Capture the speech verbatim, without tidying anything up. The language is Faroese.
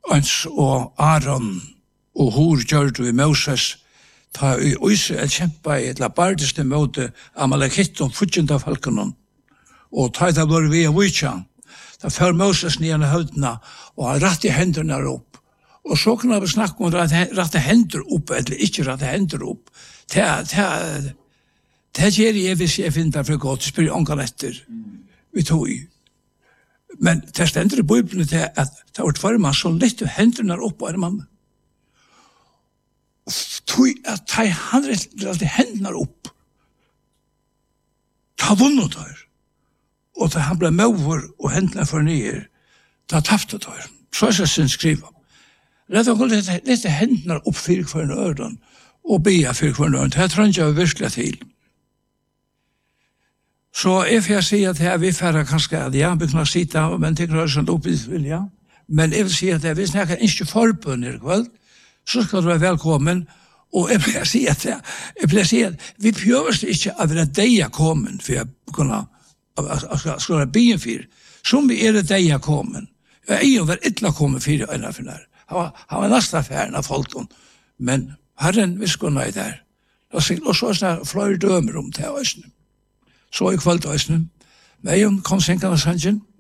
Ans og Aaron og Hur gjør du i Moses, ta i Israel kjempa i et labardeste møte Amalekitton, futjenda falkenon, og ta i det var vi av Vujtja, da før Moses nyan i høvdena, og han rett i hendene opp, og så kunne vi snakke om rett i hender opp, eller ikke rett i hender opp, det gjør jeg hvis jeg finner det for godt, spyr jeg omgang etter, vi tog i. Men det stender i Bibelen til at det har vært for man så litt hendene opp på en mann. Tog at ta han rett i hendene opp, ta vunnet der, og da han ble møver og hendene for nye, da tafte der. Så er det sin skriva. Rett og slett litt hendene opp for hver øren, og be for hver øren. Det tror jeg virkelig til. Så if jeg sier at jeg vil fære kanskje at ja, vi kan sitte, men det er sånn oppgitt vilja. Men jeg vil si at jeg vil snakke ikke forbundet i kveld, så skal du være velkommen. Og jeg vil si at jeg, jeg vil si at vi prøver ikke å være deg kommet, for jeg kunne skal være byen for. Som vi er deg kommet. Jeg er jo vært ytla kommet for en av henne. Han var nesten affæren av folk. Men Herren visste nei der. Og så er det flere dømer om til høysen. Så i kveld høysen. Men kom senkende sannsyn.